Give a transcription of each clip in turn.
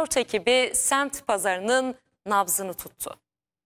4 ekibi semt pazarının nabzını tuttu.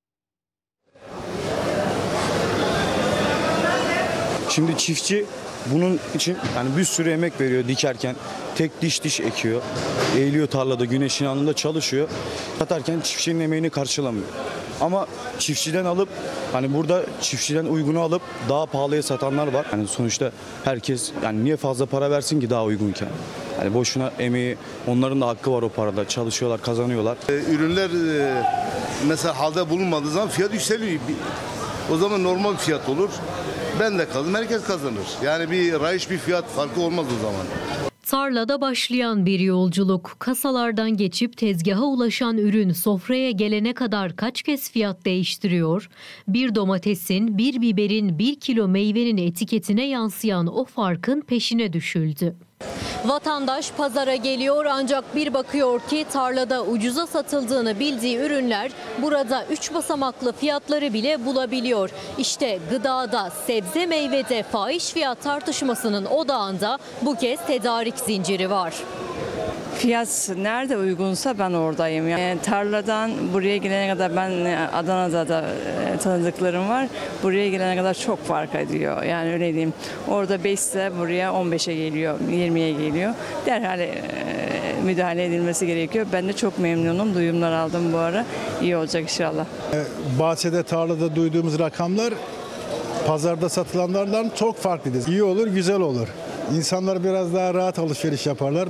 Şimdi çiftçi bunun için yani bir sürü emek veriyor dikerken. Tek diş ekiyor. Eğiliyor tarlada, güneşin altında çalışıyor. Satarken çiftçinin emeğini karşılamıyor. Ama çiftçiden alıp hani burada çiftçiden uygunu alıp daha pahalıya satanlar var. Yani sonuçta herkes yani niye fazla para versin ki daha uygunken? Yani boşuna emeği, onların da hakkı var o parada. Çalışıyorlar, kazanıyorlar. Ürünler mesela halde bulunmadığı zaman fiyat yükseliyor. O zaman normal bir fiyat olur. Ben de kazanırım, herkes kazanır. Yani bir rayiç bir fiyat farkı olmaz o zaman. Tarlada başlayan bir yolculuk, kasalardan geçip tezgaha ulaşan ürün sofraya gelene kadar kaç kez fiyat değiştiriyor? Bir domatesin, bir biberin, 1 kilo meyvenin etiketine yansıyan o farkın peşine düşüldü. Vatandaş pazara geliyor ancak bir bakıyor ki tarlada ucuza satıldığını bildiği ürünler burada 3 basamaklı fiyatları bile bulabiliyor. İşte gıdada, sebze meyvede fahiş fiyat tartışmasının odağında bu kez tedarik zinciri var. Fiyat nerede uygunsa ben oradayım. Yani tarladan buraya gelene kadar ben Adana'da da tanıdıklarım var. Buraya gelene kadar çok fark ediyor. Yani öyle diyeyim. Orada 5 ise buraya 15'e geliyor, 20'ye geliyor. Derhal müdahale edilmesi gerekiyor. Ben de çok memnunum. Duyumlar aldım bu ara. İyi olacak inşallah. Bahçede, tarlada duyduğumuz rakamlar pazarda satılanlardan çok farklıdır. İyi olur, güzel olur. İnsanlar biraz daha rahat alışveriş yaparlar.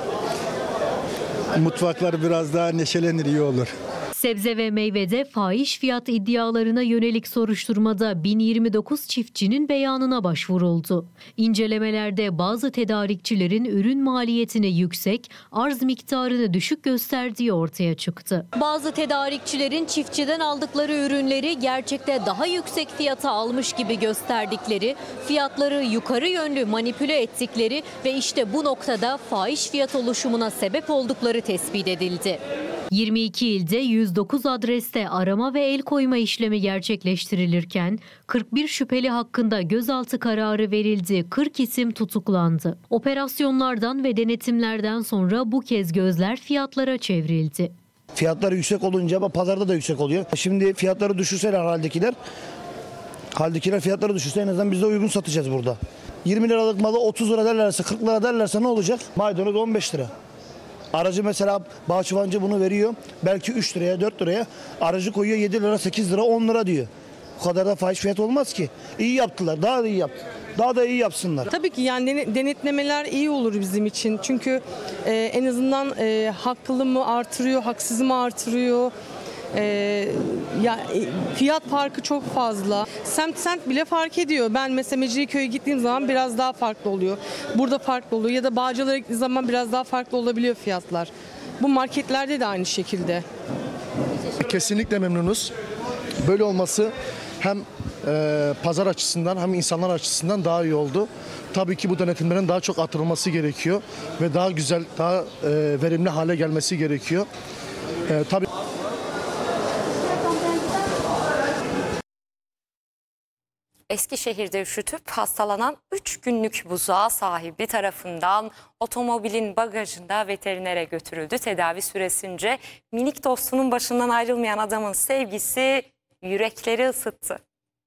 Mutfaklar biraz daha neşelenir, iyi olur. Sebze ve meyvede fahiş fiyat iddialarına yönelik soruşturmada 1029 çiftçinin beyanına başvuruldu. İncelemelerde bazı tedarikçilerin ürün maliyetini yüksek, arz miktarını düşük gösterdiği ortaya çıktı. Bazı tedarikçilerin çiftçiden aldıkları ürünleri gerçekte daha yüksek fiyata almış gibi gösterdikleri, fiyatları yukarı yönlü manipüle ettikleri ve işte bu noktada fahiş fiyat oluşumuna sebep oldukları tespit edildi. 22 ilde 109 adreste arama ve el koyma işlemi gerçekleştirilirken 41 şüpheli hakkında gözaltı kararı verildi, 40 isim tutuklandı. Operasyonlardan ve denetimlerden sonra bu kez gözler fiyatlara çevrildi. Fiyatları yüksek olunca ama pazarda da yüksek oluyor. Şimdi fiyatları düşürseler haldekiler fiyatları düşürse en azından biz de uygun satacağız burada. 20 liralık malı 30 lira derlerse, 40 lira derlerse ne olacak? Maydanoz 15 lira. Aracı mesela bahçıvancı bunu veriyor. Belki 3 liraya 4 liraya aracı koyuyor 7 lira 8 lira 10 lira diyor. Bu kadar da fahiş fiyat olmaz ki. İyi yaptılar, daha da iyi yaptı. Daha da iyi yapsınlar. Tabii ki yani denetlemeler iyi olur bizim için. Çünkü en azından haklı mı artırıyor, haksız mı artırıyor? Fiyat farkı çok fazla. Semt bile fark ediyor. Ben mesela Mecidiyeköy'e gittiğim zaman biraz daha farklı oluyor. Burada farklı oluyor ya da Bağcılar'a gittiğim zaman biraz daha farklı olabiliyor fiyatlar. Bu marketlerde de aynı şekilde. Kesinlikle memnunuz. Böyle olması hem pazar açısından hem insanlar açısından daha iyi oldu. Tabii ki bu denetimlerin daha çok artırılması gerekiyor ve daha güzel, daha verimli hale gelmesi gerekiyor. Tabii Eskişehir'de üşütüp hastalanan 3 günlük buzağı sahibi tarafından otomobilin bagajında veterinere götürüldü. Tedavi süresince minik dostunun başından ayrılmayan adamın sevgisi yürekleri ısıttı.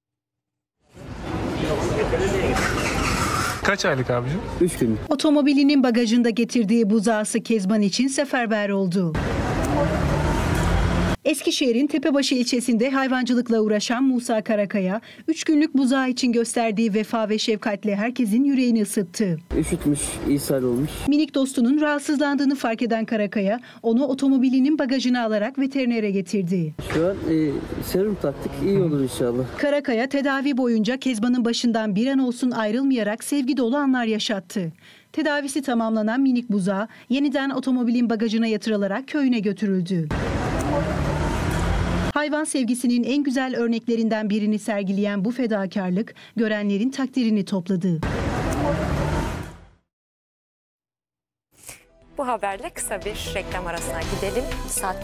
Kaç aylık abicim? 3 gün. Otomobilinin bagajında getirdiği buzağısı Kezban için seferber oldu. Eskişehir'in Tepebaşı ilçesinde hayvancılıkla uğraşan Musa Karakaya, 3 günlük buzağı için gösterdiği vefa ve şefkatle herkesin yüreğini ısıttı. Üşütmüş, ishal olmuş. Minik dostunun rahatsızlandığını fark eden Karakaya, onu otomobilinin bagajına alarak veterinere getirdi. Şu an serum taktık, iyi olur inşallah. Karakaya tedavi boyunca Kezban'ın başından bir an olsun ayrılmayarak sevgi dolu anlar yaşattı. Tedavisi tamamlanan minik buzağı yeniden otomobilin bagajına yatırılarak köyüne götürüldü. Hayvan sevgisinin en güzel örneklerinden birini sergileyen bu fedakarlık görenlerin takdirini topladı. Bu haberle kısa bir reklam arasına gidelim. Saat